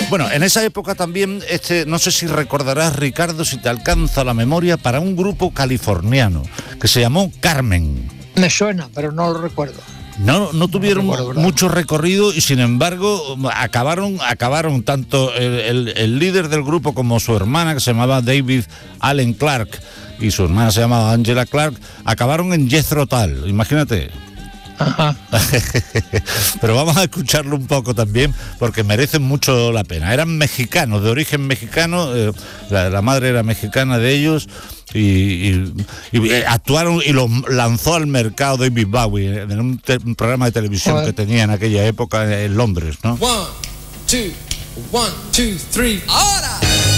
Bueno, en esa época también, no sé si recordarás, Ricardo, si te alcanza la memoria, para un grupo californiano que se llamó Carmen. Me suena, pero no lo recuerdo. No tuvieron mucho recorrido y sin embargo acabaron tanto el líder del grupo como su hermana, que se llamaba David Allen Clark, y su hermana se llamaba Angela Clark, acabaron en Jethro Tull, imagínate. Ajá. Pero vamos a escucharlo un poco también porque merecen mucho la pena. Eran mexicanos, de origen mexicano, la madre era mexicana de ellos. Y actuaron y los lanzó al mercado David Bowie en un programa de televisión que tenía en aquella época en Londres, ¿no? 1, 2, 1, 2, 3, ¡ahora!